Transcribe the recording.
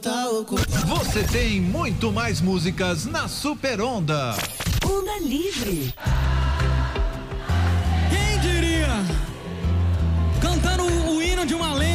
Você tem muito mais músicas na Super Onda. Onda Livre. Quem diria? Cantando o hino de uma lenda.